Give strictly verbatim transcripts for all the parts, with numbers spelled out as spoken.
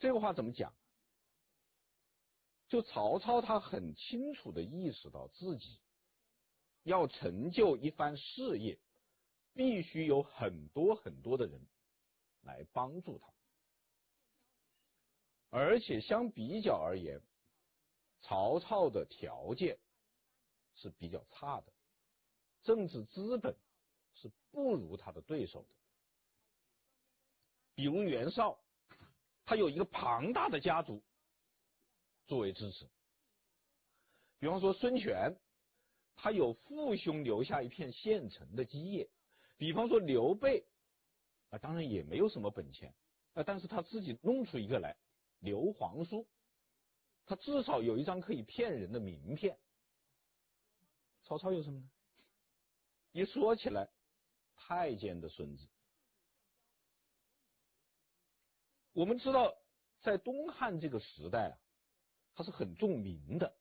这个话怎么讲？就曹操他很清楚地意识到自己要成就一番事业，必须有很多很多的人来帮助他，而且相比较而言，曹操的条件是比较差的，政治资本是不如他的对手的。比如袁绍，他有一个庞大的家族作为支持。比方说孙权，他有父兄留下一片现成的基业。比方说刘备，啊，当然也没有什么本钱，啊，但是他自己弄出一个来，刘皇叔，他至少有一张可以骗人的名片。曹操有什么呢？一说起来，太监的孙子。我们知道，在东汉这个时代啊，它是很重民的，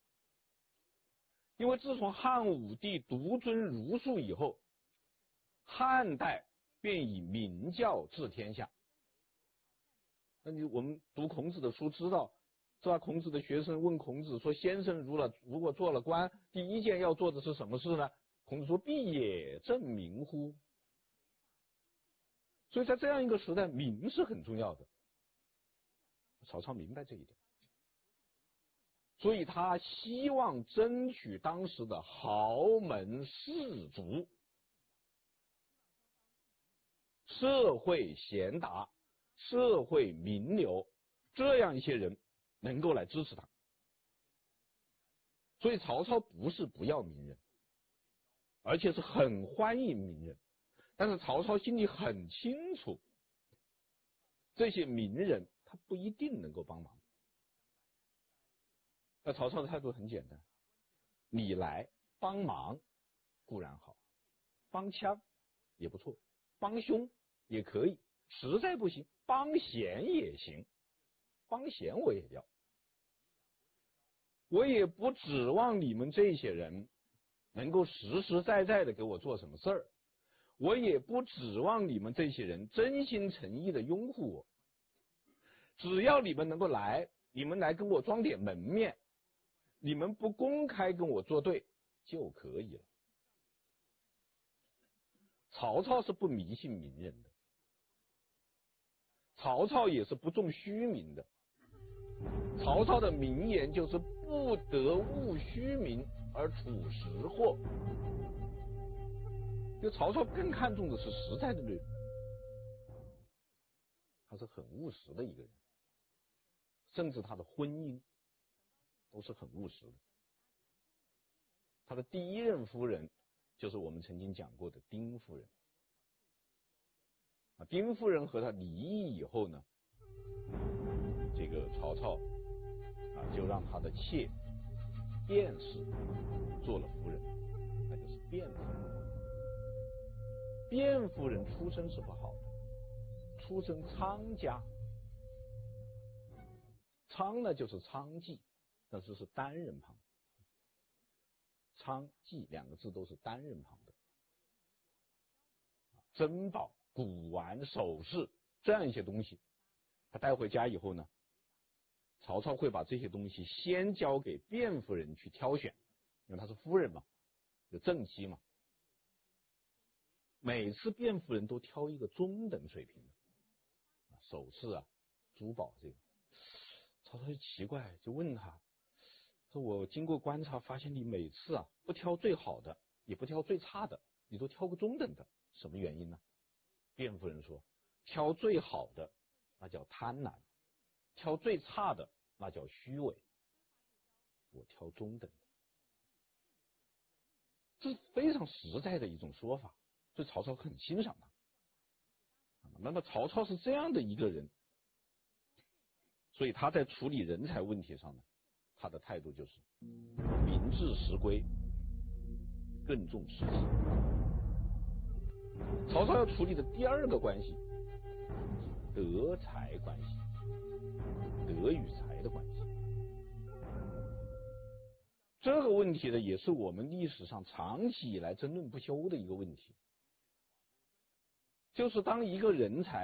因为自从汉武帝独尊儒术以后，汉代便以民教治天下。那你我们读孔子的书知道，是吧？孔子的学生问孔子说：“先生如了如果做了官，第一件要做的是什么事呢？”孔子说：“必也正民乎？”所以在这样一个时代，民是很重要的。曹操明白这一点，所以他希望争取当时的豪门士族、社会贤达、社会名流这样一些人能够来支持他。所以曹操不是不要名人，而且是很欢迎名人，但是曹操心里很清楚，这些名人他不一定能够帮忙。那曹操的态度很简单，你来帮忙固然好，帮腔也不错，帮凶也可以，实在不行帮闲也行，帮闲我也要。我也不指望你们这些人能够实实在在的给我做什么事儿，我也不指望你们这些人真心诚意的拥护我，只要你们能够来，你们来跟我装点门面，你们不公开跟我作对就可以了。曹操是不迷信名人的，曹操也是不重虚名的。曹操的名言就是不得务虚名而处实货。就曹操更看重的是实在的内容，他是很务实的一个人，甚至他的婚姻都是很务实的。他的第一任夫人就是我们曾经讲过的丁夫人。啊，丁夫人和他离异以后呢，这个曹操啊就让他的妾卞氏做了夫人，那就是卞夫人。卞夫人出身是不好的，出身仓家，仓呢就是娼妓，但是是单人旁，娼妓两个字都是单人旁的。珍宝、古玩、首饰这样一些东西，他带回家以后呢，曹操会把这些东西先交给卞夫人去挑选，因为她是夫人嘛，有正妻嘛。每次卞夫人都挑一个中等水平的首饰啊、珠宝这个。曹操就奇怪，就问他说：“我经过观察发现你每次啊不挑最好的，也不挑最差的，你都挑个中等的，什么原因呢？”卞夫人说：“挑最好的那叫贪婪，挑最差的那叫虚伪，我挑中等的。”这是非常实在的一种说法，所以曹操很欣赏他。那么曹操是这样的一个人，所以他在处理人才问题上呢，他的态度就是明治实归，更重实际。曹操要处理的第二个关系，德才关系，德与才的关系。这个问题呢，也是我们历史上长期以来争论不休的一个问题，就是当一个人才